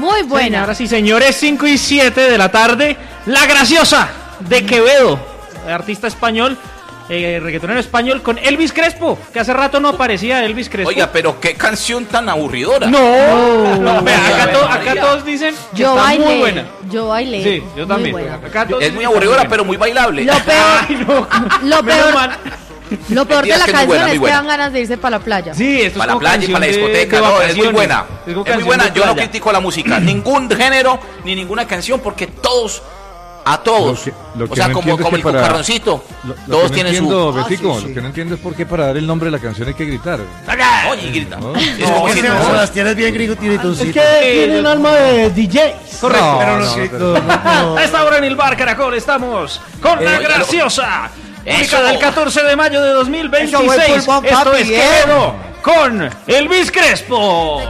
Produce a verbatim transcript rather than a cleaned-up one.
Muy buena. Ahora sí, señores, cinco y siete de la tarde. La Graciosa de Quevedo, artista español, eh, reggaetonero español, con Elvis Crespo, que hace rato no aparecía Elvis Crespo. Oiga, pero qué canción tan aburridora. No, no, no vea, acá, to, acá todos dicen que Yo está bailé, muy buena. yo bailé. Sí, yo también. Muy buena. Acá todos Es muy dicen que aburridora, está pero muy bailable. Lo peor, Ay, no. lo Menos peor, mal. lo peor de Digas la que es muy canción buena, muy es que buena. dan ganas de irse para la playa. Sí, esto Para es la playa y para la canción de- discoteca, de no, es muy vacaciones. buena. como Es muy canción buena, de yo no playa. critico la música, ningún género, ni ninguna canción, porque todos, a todos, Lo que- lo que o sea, no como, entiendo es como que el para- cucarroncito, Lo, lo todos que no tienen entiendo, su... Betico, Ah, sí, sí. lo que no entiendo es por qué para dar el nombre de la canción hay que gritar. Oye, y grita. No. Es No, como que si se- no- Sebastián es bien gritoncito. Es que tienen alma de D Js. Correcto. Pero No, los no, gritos, no, no. A esta hora en el Bar Caracol estamos con Eh, La oiga, Graciosa. Eso. Música del catorce de mayo de dos mil Eso, buen veintiséis. pulmón, Esto papi, es bien. Quevedo con Elvis Crespo.